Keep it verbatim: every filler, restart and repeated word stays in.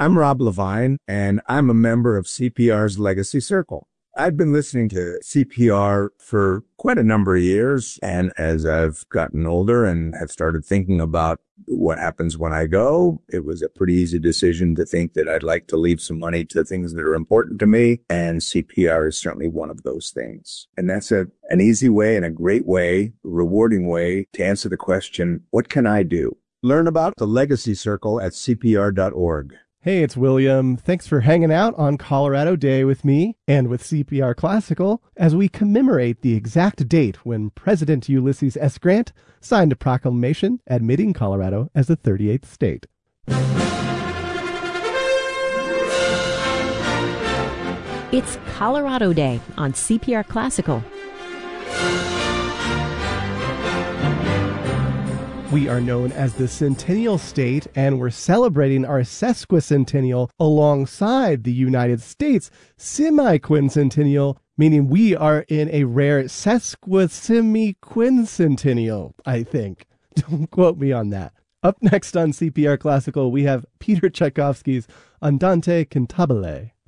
I'm Rob Levine, and I'm a member of C P R's Legacy Circle. I've been listening to C P R for quite a number of years, and as I've gotten older and have started thinking about what happens when I go, it was a pretty easy decision to think that I'd like to leave some money to things that are important to me, and C P R is certainly one of those things. And that's a an easy way and a great way, rewarding way to answer the question, what can I do? Learn about the Legacy Circle at C P R dot org. Hey, it's William. Thanks for hanging out on Colorado Day with me and with C P R Classical as we commemorate the exact date when President Ulysses S. Grant signed a proclamation admitting Colorado as the thirty-eighth state. It's Colorado Day on C P R Classical. We are known as the Centennial State, and we're celebrating our sesquicentennial alongside the United States semi-quincentennial, meaning we are in a rare sesquisemiquincentennial, I think. Don't quote me on that. Up next on C P R Classical, we have Peter Tchaikovsky's Andante Cantabile.